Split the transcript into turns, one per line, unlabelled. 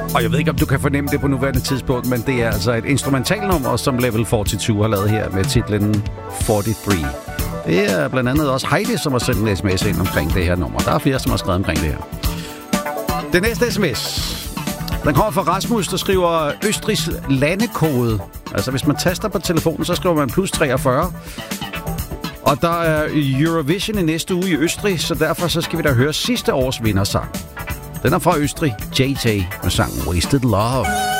Og jeg ved ikke, om du kan fornemme det på nuværende tidspunkt, men det er altså et instrumentalnummer, som Level 42 har lavet her med titlen 43. Det er blandt andet også Heidi, som har sendt en sms ind omkring det her nummer. Der er flere, som har skrevet omkring det her. Den næste sms, den kommer fra Rasmus, der skriver Østrigs landekode. Altså hvis man taster på telefonen, så skriver man plus 43. Og der er Eurovision i næste uge i Østrig, så derfor så skal vi da høre sidste års vindersang. Den er fra Østrig, JJ med sangen Wasted Love.